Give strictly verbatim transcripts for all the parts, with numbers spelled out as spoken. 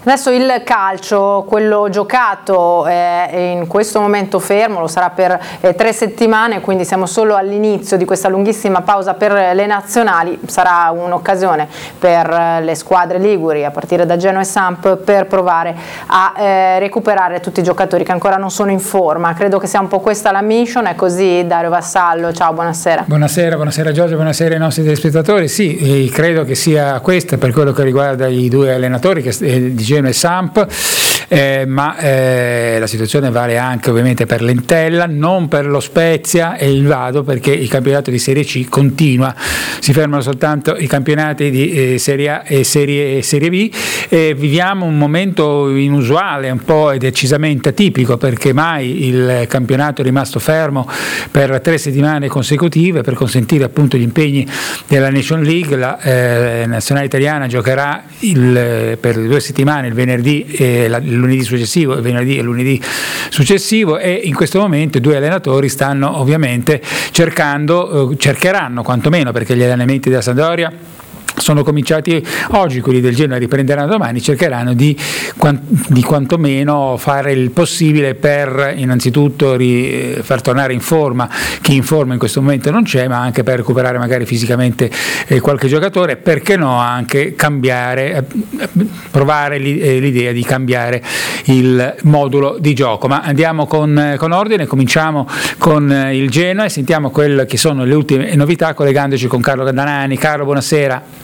Adesso il calcio, quello giocato, è in questo momento fermo, lo sarà per eh, tre settimane, quindi siamo solo all'inizio di questa lunghissima pausa per le nazionali. Sarà un'occasione per le squadre liguri, a partire da Genoa e Samp, per provare a eh, recuperare tutti i giocatori che ancora non sono in forma. Credo che sia un po' questa la mission. È così, Dario Vassallo? Ciao, buonasera. Buonasera, buonasera Giorgio, buonasera ai nostri telespettatori. Sì, credo che sia questa per quello che riguarda i due allenatori che, eh, di Genoa e Samp, eh, ma eh, la situazione vale anche ovviamente per l'Entella, non per lo Spezia e il Vado, perché il campionato di Serie C continua, si fermano soltanto i campionati di eh, Serie A e Serie, e Serie B. Eh, viviamo un momento inusuale, un po' decisamente atipico, perché mai il campionato è rimasto fermo per tre settimane consecutive per consentire appunto gli impegni della Nation League. La eh, nazionale italiana giocherà il, per due settimane, il venerdì e la, il lunedì successivo, il venerdì e lunedì successivo, e in questo momento i due allenatori stanno ovviamente cercando, eh, cercheranno quantomeno, perché gli allenamenti della Sampdoria sono cominciati oggi, quelli del Genoa riprenderanno domani, cercheranno di, di quantomeno fare il possibile per innanzitutto ri, far tornare in forma chi in forma in questo momento non c'è, ma anche per recuperare magari fisicamente eh, qualche giocatore, perché no anche cambiare, eh, provare l'idea di cambiare il modulo di gioco. Ma andiamo con, con ordine, cominciamo con il Genoa e sentiamo quelle che sono le ultime novità collegandoci con Carlo Gandanani. Carlo, buonasera.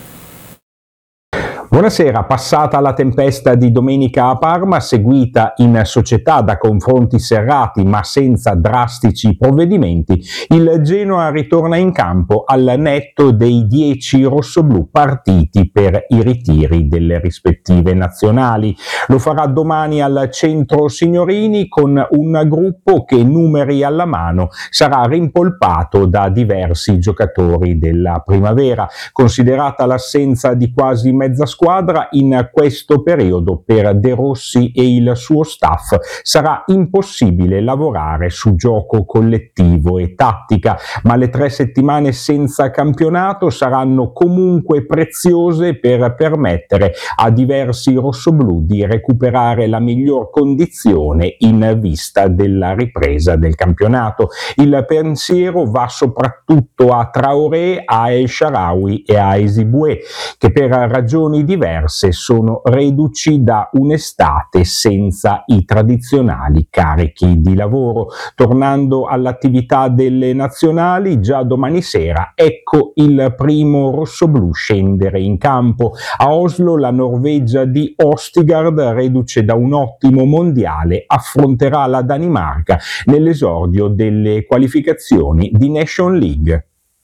Buonasera. Passata la tempesta di domenica a Parma, seguita in società da confronti serrati ma senza drastici provvedimenti, il Genoa ritorna in campo al netto dei dieci rossoblù partiti per i ritiri delle rispettive nazionali. Lo farà domani al Centro Signorini con un gruppo che, numeri alla mano, sarà rimpolpato da diversi giocatori della primavera. Considerata l'assenza di quasi mezza squadra in questo periodo, per De Rossi e il suo staff sarà impossibile lavorare su gioco collettivo e tattica, ma le tre settimane senza campionato saranno comunque preziose per permettere a diversi rossoblù di recuperare la miglior condizione in vista della ripresa del campionato. Il pensiero va soprattutto a Traoré, a El Shaarawy e a Eziboué, che per ragioni diverse sono reduci da un'estate senza i tradizionali carichi di lavoro. Tornando all'attività delle nazionali, già domani sera ecco il primo rossoblù scendere in campo. A Oslo la Norvegia di Ostigard, reduce da un ottimo mondiale, affronterà la Danimarca nell'esordio delle qualificazioni di Nation League.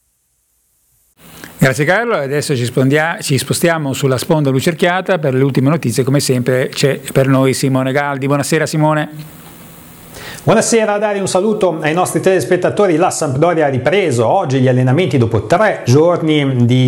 Grazie Carlo, adesso ci, ci spostiamo sulla sponda lucerchiata per le ultime notizie. Come sempre c'è per noi Simone Galdi. Buonasera Simone. Buonasera Dario, un saluto ai nostri telespettatori. La Sampdoria ha ripreso oggi gli allenamenti dopo tre giorni di